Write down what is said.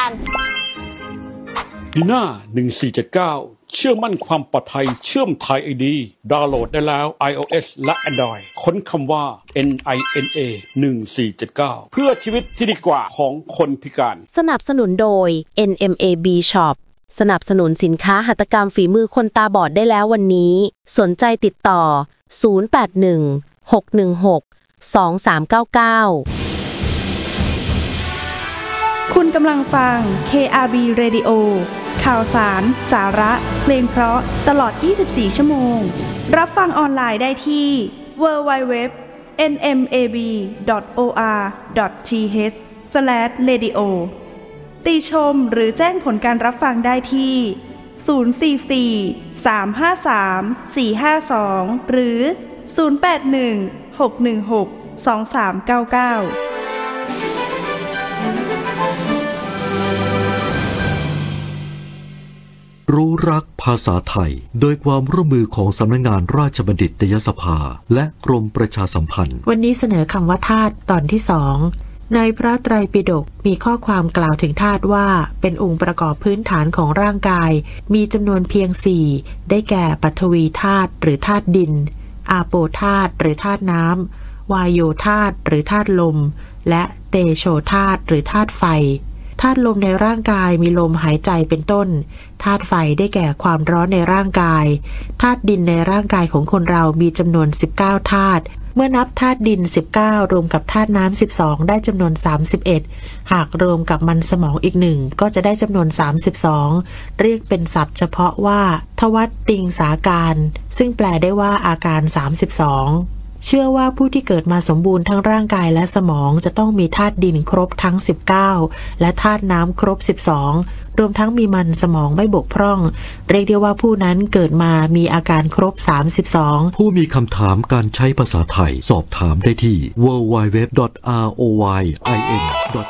การดีน่า1479เชื่อมั่นความปลอดภัยเชื่อมไทย ID ดาวน์โหลดได้แล้ว iOS และ Android ค้นคำว่า NINA 1479เพื่อชีวิตที่ดีกว่าของคนพิการสนับสนุนโดย NMAB Shop สนับสนุนสินค้าหัตถกรรมฝีมือคนตาบอดได้แล้ววันนี้สนใจติดต่อ0816162399 คุณกำลังฟัง KRB Radio ข่าวสาร สาระ เพลงเพราะตลอด 24 ชั่วโมงรับฟังออนไลน์ได้ที่ www.nmab.or.th/radio ติชมหรือแจ้งผลการรับฟังได้ที่044-353-452หรือ081-616-2399 รู้รักภาษาไทยโดยความร่วมมือของสำนักงานราชบัณฑิตยสภาและกรมประชาสัมพันธ์วันนี้เสนอคำว่าธาตุตอนที่2ในพระไตรปิฎกมีข้อความกล่าวถึงธาตุว่าเป็นองค์ประกอบพื้นฐานของร่างกายมีจำนวนเพียง4ได้แก่ปฐวีธาตุหรือธาตุดินอาโปธาตุหรือธาตุน้ำวายโยธาตุหรือธาตุลมและเตโชธาตุหรือธาตุไฟธาตุลมในร่างกายมีลมหายใจเป็นต้นธาตุไฟได้แก่ความร้อนในร่างกายธาตุดินในร่างกายของคนเรามีจำนวน19ธาตุเมื่อนับธาตุดิน19รวมกับธาตุน้ำ12ได้จำนวน31หากรวมกับมันสมองอีก1ก็จะได้จำนวน32เรียกเป็นศัพท์เฉพาะว่าทวัตติงสาการซึ่งแปลได้ว่าอาการ32เชื่อว่าผู้ที่เกิดมาสมบูรณ์ทั้งร่างกายและสมองจะต้องมีธาตุดินครบทั้ง19และธาตุน้ำครบ12รวมทั้งมีมันสมองไม่บกพร่องเรียกได้ว่าผู้นั้นเกิดมามีอาการครบ32 ผู้มีคำถามการใช้ภาษาไทยสอบถามได้ที่ www.royin.com